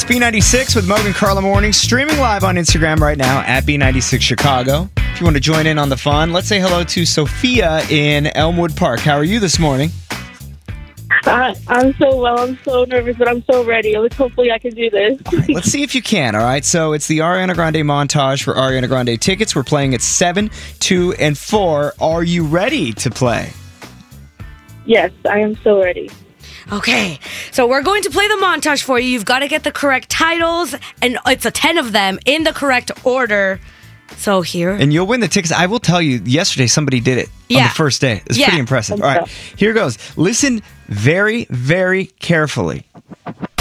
It's B96 with Mogan Carla Morning, streaming live on Instagram right now at B96 Chicago. If you want to join in on the fun, let's say hello to Sophia in Elmwood Park. How are you this morning? I'm so well. I'm so nervous, but I'm so ready. Hopefully I can do this. All right, let's see if you can, all right? So it's the Ariana Grande montage for Ariana Grande tickets. We're playing at 7, 2, and 4. Are you ready to play? Yes, I am so ready. Okay, so we're going to play the montage for you. You've got to get the correct titles, and it's a 10 of them in the correct order. So here. And you'll win the tickets. I will tell you, yesterday somebody did it on the first day. It's pretty impressive. All right, here goes. Listen very, very carefully.